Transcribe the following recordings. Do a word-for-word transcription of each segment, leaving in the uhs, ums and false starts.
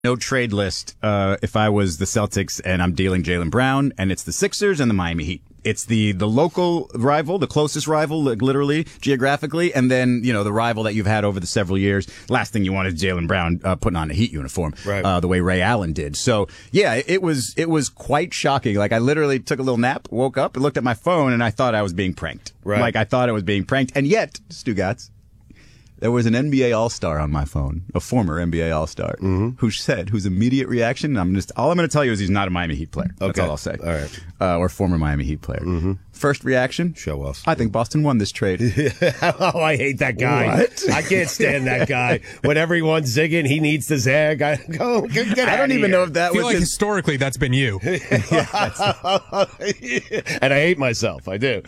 no trade list uh, if I was the Celtics and I'm dealing Jaylen Brown, and it's the Sixers and the Miami Heat. It's the, the local rival, the closest rival, like, literally, geographically, and then, you know, the rival that you've had over the several years. Last thing you want is Jaylen Brown uh, putting on a Heat uniform, right. uh, the way Ray Allen did. So, yeah, it was it was quite shocking. Like, I literally took a little nap, woke up, and looked at my phone, and I thought I was being pranked. Right. Like, I thought I was being pranked. And yet, Stugotz, there was an N B A All-Star on my phone, a former N B A All-Star, mm-hmm. who said, whose immediate reaction, I'm just, all I'm going to tell you is he's not a Miami Heat player. That's okay. all I'll say. All right. Uh, or former Miami Heat player. Mm-hmm. First reaction? Show us. I think Boston won this trade. Oh, I hate that guy. What? I can't stand that guy. When everyone's zigging, he needs to zag. I, go, get, get I don't even here. know if that I feel was like his... historically that's been you. And I hate myself. I do.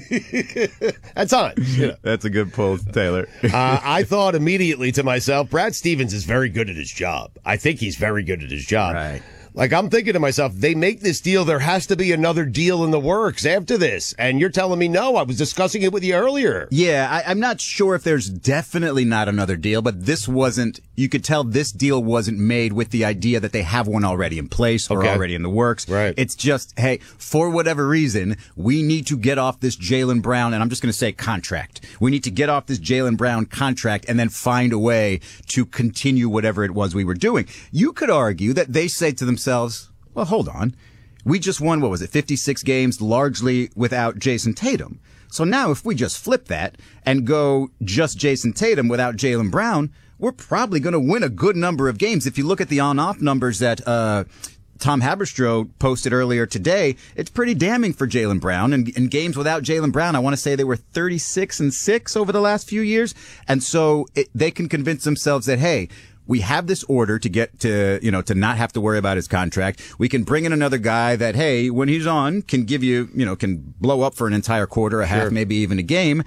At times. You know. That's a good pull, Taylor. uh, I thought immediately to myself, Brad Stevens is very good at his job. I think he's very good at his job. Right. Like, I'm thinking to myself, they make this deal, there has to be another deal in the works after this. And you're telling me no. I was discussing it with you earlier. Yeah, I, I'm not sure if there's definitely not another deal, but this wasn't, you could tell this deal wasn't made with the idea that they have one already in place or Okay. already in the works. Right. It's just, hey, for whatever reason, we need to get off this Jaylen Brown, and I'm just going to say contract. We need to get off this Jaylen Brown contract and then find a way to continue whatever it was we were doing. You could argue that they say to themselves, well, hold on. We just won, what was it, fifty-six games largely without Jason Tatum. So now if we just flip that and go just Jason Tatum without Jaylen Brown, we're probably going to win a good number of games. If you look at the on-off numbers that uh Tom Haberstroh posted earlier today, it's pretty damning for Jaylen Brown. And in games without Jaylen Brown, I want to say they were thirty-six and six over the last few years. And so it, they can convince themselves that, hey, we have this order to get to, you know, to not have to worry about his contract. We can bring in another guy that, hey, when he's on, can give you, you know, can blow up for an entire quarter, a half, Sure. maybe even a game.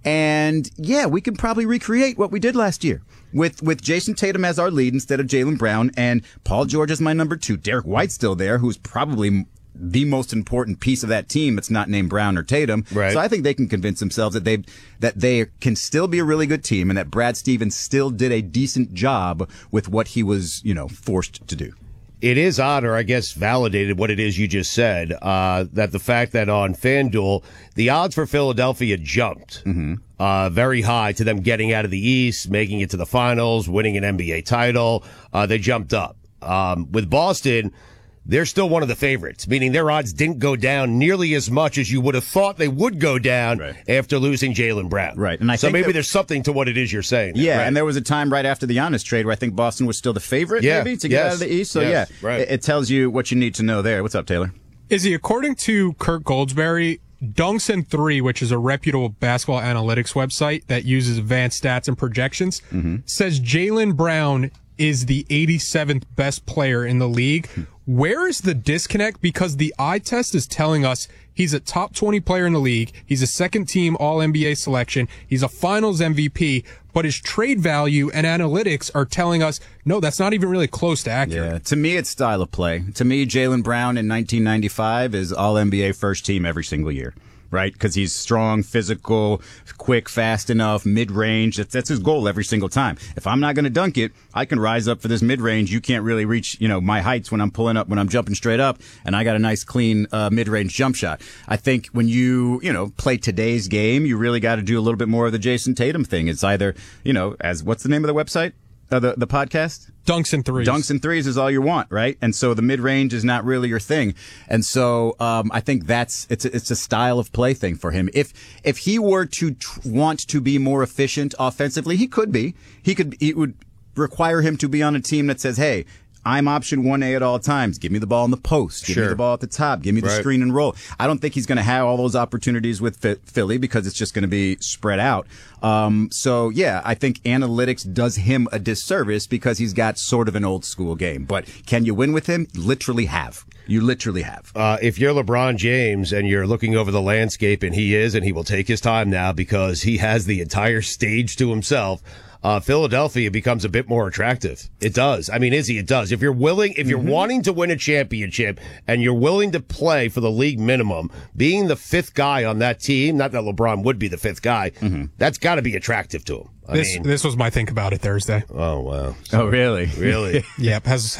And yeah, we can probably recreate what we did last year with, with Jason Tatum as our lead instead of Jaylen Brown, and Paul George is my number two. Derek White's still there, who's probably the most important piece of that team that's not named Brown or Tatum. Right. So I think they can convince themselves that they that they can still be a really good team and that Brad Stevens still did a decent job with what he was, you know, forced to do. It is odd, or I guess validated what it is you just said, uh, that the fact that on FanDuel, the odds for Philadelphia jumped mm-hmm. uh, very high to them getting out of the East, making it to the finals, winning an N B A title. Uh, they jumped up. Um, with Boston, they're still one of the favorites, meaning their odds didn't go down nearly as much as you would have thought they would go down right. after losing Jaylen Brown. Right. And I so think maybe that, there's something to what it is you're saying. Yeah, right. and there was a time right after the Giannis trade where I think Boston was still the favorite, yeah. maybe, to get yes. out of the East. So, yes. yeah, right. it, it tells you what you need to know there. What's up, Taylor? Izzy, according to Kirk Goldsberry, Dunks and Three, which is a reputable basketball analytics website that uses advanced stats and projections, mm-hmm. says Jaylen Brown is the eighty-seventh best player in the league. Where is the disconnect? Because the eye test is telling us he's a top twenty player in the league. He's a second team all N B A selection. He's a finals M V P, but his trade value and analytics are telling us, no, that's not even really close to accurate. Yeah, to me, it's style of play. To me, Jaylen Brown in nineteen ninety-five is all N B A first team every single year. Right? Because he's strong, physical, quick, fast enough, mid-range. That's, that's his goal every single time. If I'm not going to dunk it, I can rise up for this mid-range. You can't really reach, you know, my heights when I'm pulling up, when I'm jumping straight up, and I got a nice, clean, uh, mid-range jump shot. I think when you, you know, play today's game, you really got to do a little bit more of the Jason Tatum thing. It's either, you know, as, what's the name of the website? Uh, the, the podcast? Dunks and Threes. Dunks and Threes is all you want, right? And so the mid-range is not really your thing. And so, um, I think that's, it's a, it's a style of play thing for him. If, if he were to tr- want to be more efficient offensively, he could be. He could, it would require him to be on a team that says, hey, I'm option one A at all times. Give me the ball in the post. Give sure. me the ball at the top. Give me the right. screen and roll. I don't think he's going to have all those opportunities with Philly because it's just going to be spread out. Um, so yeah, I think analytics does him a disservice because he's got sort of an old school game. But can you win with him? Literally have. You literally have. Uh, if you're LeBron James and you're looking over the landscape, and he is, and he will take his time now because he has the entire stage to himself, uh, Philadelphia becomes a bit more attractive. It does. I mean, Izzy, it does. If you're willing, if you're mm-hmm. wanting to win a championship and you're willing to play for the league minimum, being the fifth guy on that team, not that LeBron would be the fifth guy, mm-hmm. that's got to be attractive to him. I this mean, this was my think about it Thursday. Oh, wow. Oh, really? Really? Yep. Has